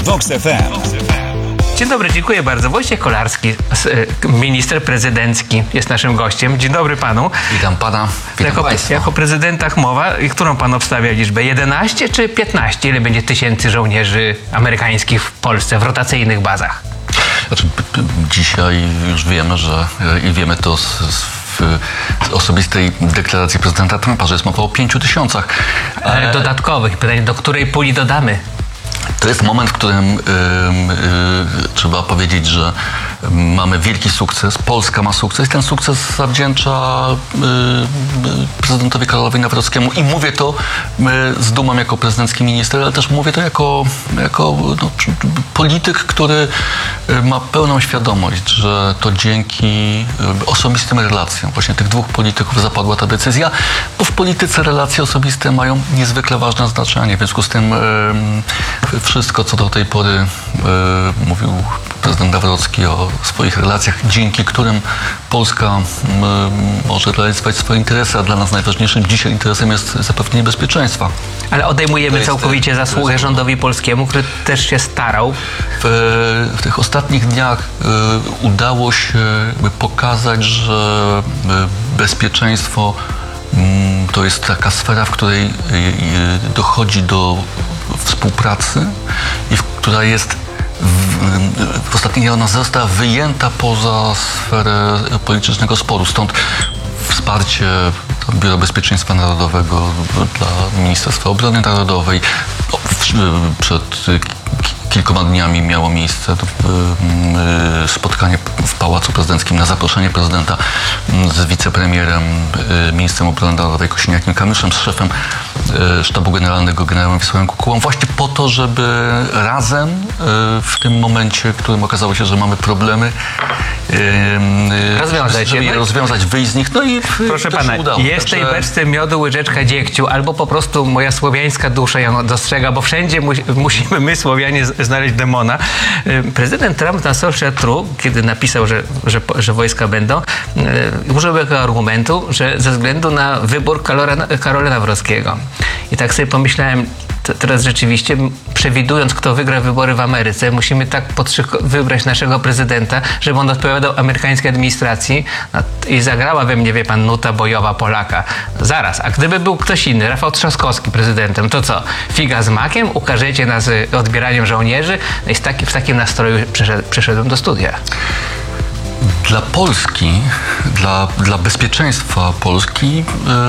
Vox FM. Dzień dobry, dziękuję bardzo. Wojciech Kolarski, minister prezydencki, jest naszym gościem. Dzień dobry panu. Witam pana, witam państwa. Jako prezydentach mowa, którą pan obstawia liczbę? 11 czy 15? Ile będzie tysięcy żołnierzy amerykańskich w Polsce w rotacyjnych bazach? Znaczy, dzisiaj już wiemy, i wiemy to z osobistej deklaracji prezydenta Trumpa, że jest mowa o 5000. Ale dodatkowych. Pytanie, do której puli dodamy? To jest moment, w którym trzeba powiedzieć, że mamy wielki sukces. Polska ma sukces i ten sukces zawdzięcza prezydentowi Karolowi Nawrockiemu. I mówię to z dumą jako prezydencki minister, ale też mówię to jako polityk, który ma pełną świadomość, że to dzięki osobistym relacjom właśnie tych dwóch polityków zapadła ta decyzja, bo w polityce relacje osobiste mają niezwykle ważne znaczenie. W związku z tym wszystko, co do tej pory mówił prezydent Nawrocki o swoich relacjach, dzięki którym Polska może realizować swoje interesy, a dla nas najważniejszym dzisiaj interesem jest zapewnienie bezpieczeństwa. Ale odejmujemy całkowicie zasługę rządowi polskiemu, który też się starał. W tych ostatnich dniach udało się pokazać, że bezpieczeństwo to jest taka sfera, w której dochodzi do współpracy i która jest w ostatnich dniach ona została wyjęta poza sferę politycznego sporu. Stąd wsparcie Biura Bezpieczeństwa Narodowego dla Ministerstwa Obrony Narodowej. Przed kilkoma dniami miało miejsce spotkanie w Pałacu Prezydenckim na zaproszenie prezydenta z wicepremierem, ministrem obrony narodowej Kosiniakiem-Kamyszem, z szefem Sztabu Generalnego generałem Wiesławem Kukułą, właśnie po to, żeby razem w tym momencie, w którym okazało się, że mamy problemy, rozwiązać, wyjść z nich. No i proszę pana, jest w tej beczce miodu łyżeczka dziegciu, albo po prostu moja słowiańska dusza ją dostrzega, bo wszędzie musimy my, Słowianie, znaleźć demona. Prezydent Trump na Social True, kiedy napisał, że wojska będą, użył jako argumentu, że ze względu na wybór Karola Nawrockiego. I tak sobie pomyślałem, teraz rzeczywiście, przewidując, kto wygra wybory w Ameryce, musimy tak wybrać naszego prezydenta, żeby on odpowiadał amerykańskiej administracji. I zagrała we mnie, wie pan, nuta bojowa Polaka. Zaraz, a gdyby był ktoś inny, Rafał Trzaskowski prezydentem, to co? Figa z makiem? Ukażecie nas odbieraniem żołnierzy? No i w takim nastroju przyszedłem do studia. Dla Polski, dla bezpieczeństwa Polski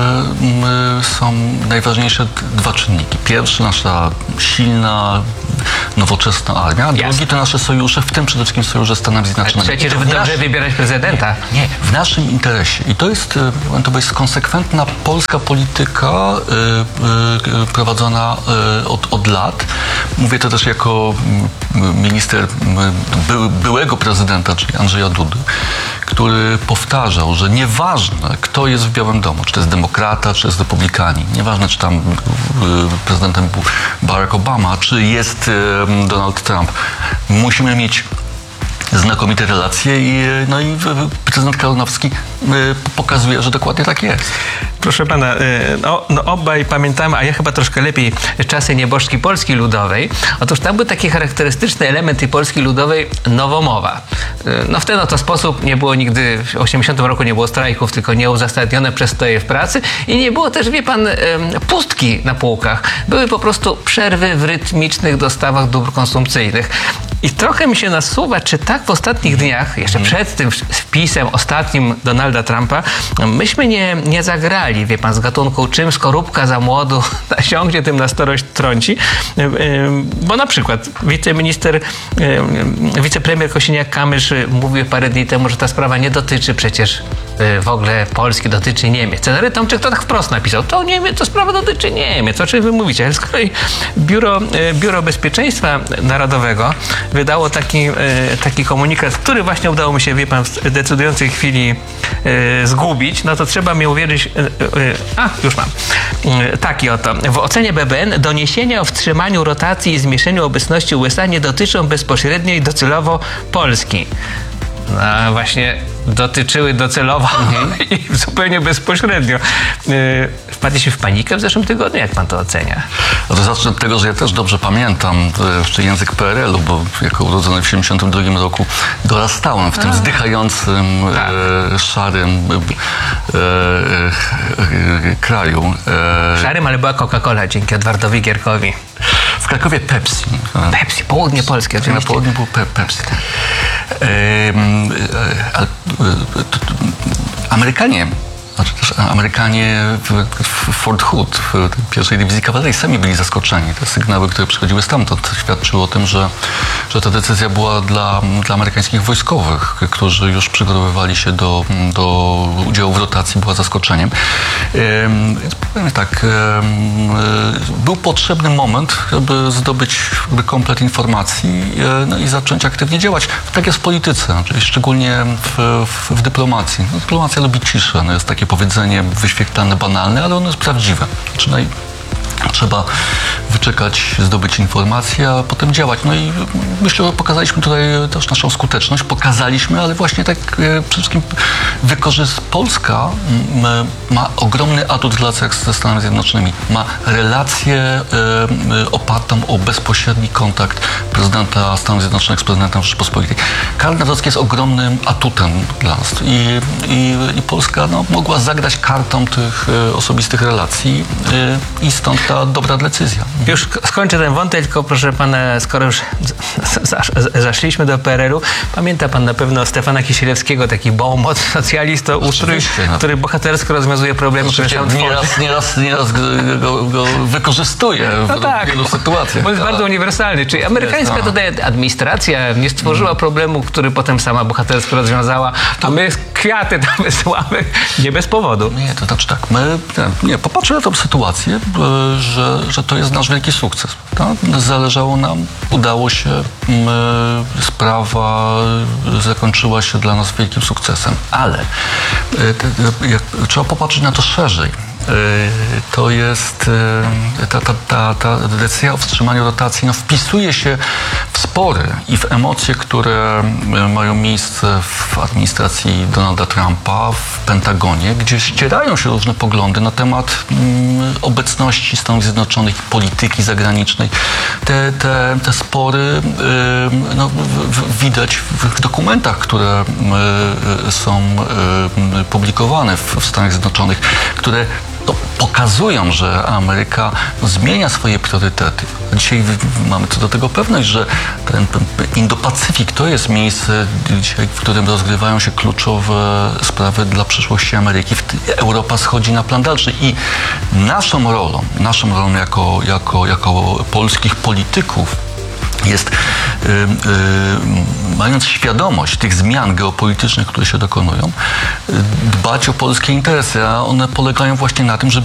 są najważniejsze dwa czynniki. Pierwszy, nasza silna, nowoczesna armia, a drugi to nasze sojusze, w tym przede wszystkim sojusze z Stanami Zjednoczonymi. Trzecie, żeby dobrze wybierać prezydenta. Nie, w naszym interesie. I to jest konsekwentna polska polityka prowadzona od lat. Mówię to też jako minister byłego prezydenta, czyli Andrzeja Dudy, który powtarzał, że nieważne, kto jest w Białym Domu, czy to jest demokrata, czy jest republikanin, nieważne, czy tam prezydentem był Barack Obama, czy jest Donald Trump, musimy mieć znakomite relacje i prezydent Karol Nawrocki pokazuje, że dokładnie tak jest. Proszę pana, obaj pamiętamy, a ja chyba troszkę lepiej, czasy nieboszczki Polski Ludowej. Otóż tam był taki charakterystyczny element tej Polski Ludowej, nowomowa. W ten oto sposób nie było nigdy, w 80 roku nie było strajków, tylko nieuzasadnione przestoje w pracy i nie było też, wie pan, pustki na półkach. Były po prostu przerwy w rytmicznych dostawach dóbr konsumpcyjnych. I trochę mi się nasuwa, czy tak w ostatnich dniach, jeszcze przed tym wpisem ostatnim Donalda Trumpa, myśmy nie zagrali, wie pan, z gatunku czym skorupka za młodu nasiągnie, tym na starość trąci. Bo na przykład wicepremier Kosiniak-Kamysz mówił parę dni temu, że ta sprawa nie dotyczy przecież w ogóle Polski, dotyczy Niemiec. Cezary Tomczyk to tak wprost napisał. To sprawa dotyczy Niemiec. O czym wy mówicie? Ale z kolei Biuro Bezpieczeństwa Narodowego wydało taki komunikat, który właśnie udało mi się, wie pan, w decydującej chwili zgubić. No to trzeba mi uwierzyć. Już mam. Taki oto. W ocenie BBN doniesienia o wstrzymaniu rotacji i zmniejszeniu obecności USA nie dotyczą bezpośrednio i docelowo Polski. właśnie dotyczyły docelowo i zupełnie bezpośrednio. Wpadliśmy w panikę w zeszłym tygodniu. Jak pan to ocenia? No to zacznę od tego, że ja też dobrze pamiętam jeszcze język PRL-u, bo jako urodzony w 1972 roku dorastałem w tym zdychającym, szarym kraju. Szarym, ale była Coca-Cola dzięki Edwardowi Gierkowi. W Krakowie Pepsi. Pepsi, południe polskie Na oczywiście. południu był Pepsi. Amerykanie, znaczy też Amerykanie w Fort Hood, w pierwszej dywizji kawalerii, sami byli zaskoczeni. Te sygnały, które przychodziły stamtąd, świadczyły o tym, że ta decyzja była dla amerykańskich wojskowych, którzy już przygotowywali się do udziału w rotacji, była zaskoczeniem. Więc powiem tak, był potrzebny moment, żeby zdobyć komplet informacji, no i zacząć aktywnie działać. Tak jest w polityce, czyli szczególnie w dyplomacji. No, dyplomacja lubi ciszę. No, jest takie powiedzenie wyświetlane, banalne, ale ono jest prawdziwe. Znaczy, trzeba wyczekać, zdobyć informacje, a potem działać. No i myślę, że pokazaliśmy tutaj też naszą skuteczność. Pokazaliśmy, ale właśnie tak przede wszystkim Polska ma ogromny atut w relacjach ze Stanami Zjednoczonymi. Ma relację opartą o bezpośredni kontakt prezydenta Stanów Zjednoczonych z prezydentem Rzeczypospolitej. Karol Nawrocki jest ogromnym atutem dla nas i Polska mogła zagrać kartą tych osobistych relacji i stąd ta dobra decyzja. Już skończę ten wątek, tylko proszę pana, skoro już zaszliśmy do PRL-u, pamięta pan na pewno Stefana Kisielewskiego, taki bołmot, socjalista, który bohatersko rozwiązuje problemy, które tam tworzy. Nieraz go wykorzystuje w wielu sytuacjach. Bo jest bardzo uniwersalny. Czyli amerykańska tutaj administracja nie stworzyła problemu, który potem sama bohatersko rozwiązała, a my kwiaty tam wysyłamy nie bez powodu. Nie, to znaczy tak, popatrzmy na tę sytuację, że to jest nasz wielki sukces. Tak? Zależało nam, udało się, sprawa zakończyła się dla nas wielkim sukcesem, ale trzeba popatrzeć na to szerzej. To jest ta decyzja o wstrzymaniu rotacji wpisuje się w spory i w emocje, które mają miejsce w administracji Donalda Trumpa, w Pentagonie, gdzie ścierają się różne poglądy na temat obecności Stanów Zjednoczonych, polityki zagranicznej. Te spory widać w dokumentach, które są publikowane w Stanach Zjednoczonych, które pokazują, że Ameryka zmienia swoje priorytety. Dzisiaj mamy co do tego pewność, że ten Indo-Pacyfik to jest miejsce, dzisiaj, w którym rozgrywają się kluczowe sprawy dla przyszłości Ameryki. Europa schodzi na plan dalszy i naszą rolą jako polskich polityków jest, mając świadomość tych zmian geopolitycznych, które się dokonują, dbać o polskie interesy, a one polegają właśnie na tym, żeby